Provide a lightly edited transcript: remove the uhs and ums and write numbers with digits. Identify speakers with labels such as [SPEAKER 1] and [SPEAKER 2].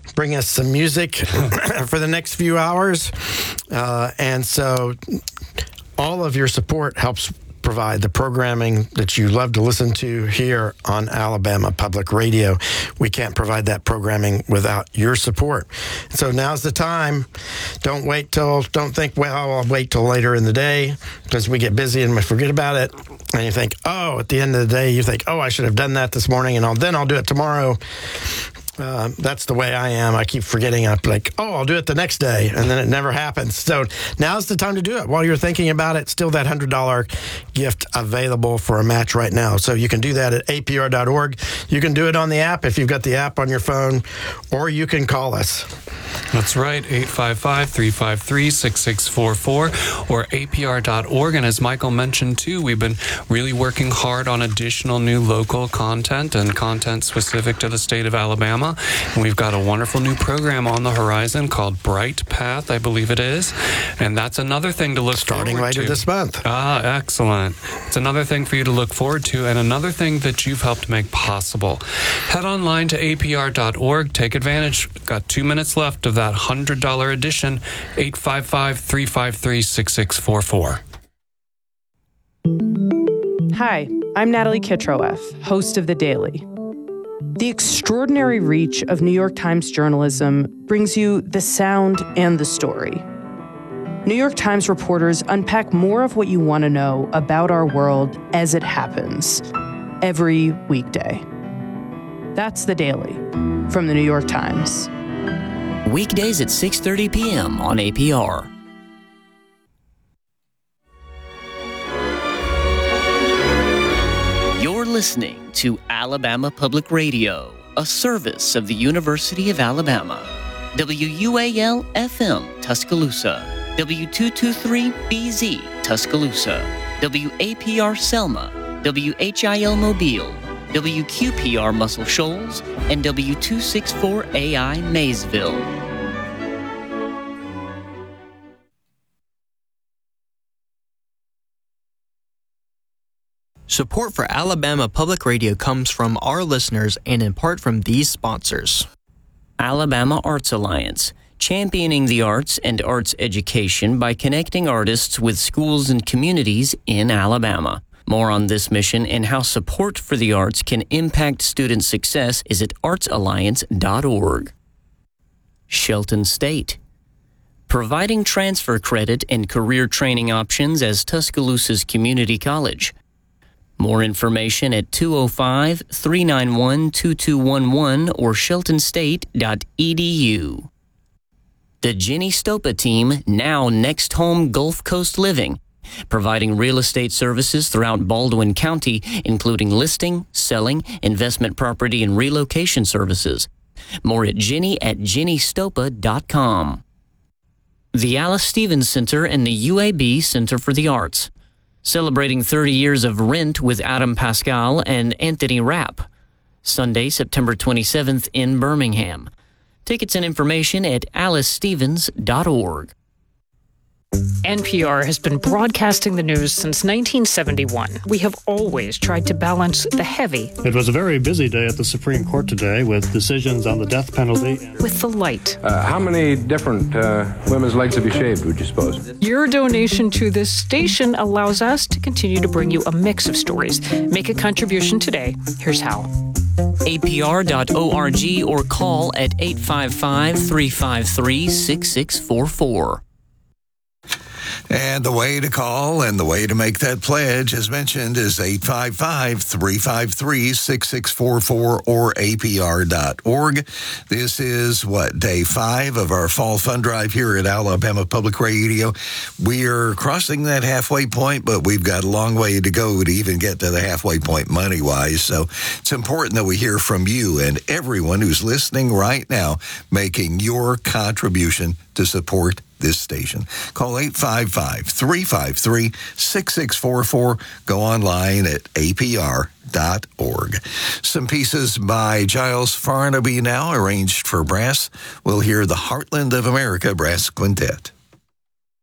[SPEAKER 1] bring us some music for the next few hours. And so all of your support helps provide the programming that you love to listen to here on Alabama Public Radio. We can't provide that programming without your support. So now's the time. Don't think, well, I'll wait till later in the day, because we get busy and we forget about it. And you think, at the end of the day, you think, I should have done that this morning, and then I'll do it tomorrow. That's the way I am. I keep forgetting. I'm like, I'll do it the next day, and then it never happens. So now's the time to do it. While you're thinking about it, still that $100 gift available for a match right now. So you can do that at apr.org. You can do it on the app if you've got the app on your phone, or you can call us.
[SPEAKER 2] That's right, 855-353-6644 or apr.org. And as Michael mentioned, too, we've been really working hard on additional new local content and content specific to the state of Alabama. And we've got a wonderful new program on the horizon called Bright Path, I believe it is. And that's another thing to look
[SPEAKER 1] starting
[SPEAKER 2] forward to.
[SPEAKER 1] later this month.
[SPEAKER 2] Excellent. It's another thing for you to look forward to, and another thing that you've helped make possible. Head online to apr.org. Take advantage. Got 2 minutes left of that $100 edition. 855-353-6644.
[SPEAKER 3] Hi, I'm Natalie Kitroeff, host of The Daily. The extraordinary reach of New York Times journalism brings you the sound and the story. New York Times reporters unpack more of what you want to know about our world as it happens, every weekday. That's The Daily from the New York Times.
[SPEAKER 4] Weekdays at 6:30 p.m. on APR. You're listening to Alabama Public Radio, a service of the University of Alabama. WUAL-FM Tuscaloosa, W223BZ Tuscaloosa, WAPR Selma, WHIL Mobile, WQPR Muscle Shoals, and W264AI Maysville.
[SPEAKER 5] Support for Alabama Public Radio comes from our listeners and in part from these sponsors.
[SPEAKER 4] Alabama Arts Alliance, championing the arts and arts education by connecting artists with schools and communities in Alabama. More on this mission and how support for the arts can impact student success is at artsalliance.org. Shelton State, providing transfer credit and career training options as Tuscaloosa's community college. More information at 205-391-2211 or sheltonstate.edu. The Jenny Stopa team, now Next Home Gulf Coast Living, providing real estate services throughout Baldwin County, including listing, selling, investment property, and relocation services. More at jenny@jennystopa.com. The Alice Stevens Center and the UAB Center for the Arts, celebrating 30 years of Rent with Adam Pascal and Anthony Rapp. Sunday, September 27th in Birmingham. Tickets and information at alicestevens.org.
[SPEAKER 6] NPR has been broadcasting the news since 1971. We have always tried to balance the heavy.
[SPEAKER 7] It was a very busy day at the Supreme Court today with decisions on the death penalty.
[SPEAKER 6] With the light.
[SPEAKER 8] How many different women's legs have you shaved, would you suppose?
[SPEAKER 6] Your donation to this station allows us to continue to bring you a mix of stories. Make a contribution today. Here's how.
[SPEAKER 4] APR.org or call at 855-353-6644.
[SPEAKER 9] And the way to call and the way to make that pledge, as mentioned, is 855-353-6644 or apr.org. This is, day 5 of our fall fund drive here at Alabama Public Radio. We are crossing that halfway point, but we've got a long way to go to even get to the halfway point money-wise. So it's important that we hear from you and everyone who's listening right now, making your contribution to support this station. Call 855-353-6644. Go online at apr.org. Some pieces by Giles Farnaby now, arranged for brass. We'll hear the Heartland of America Brass Quintet.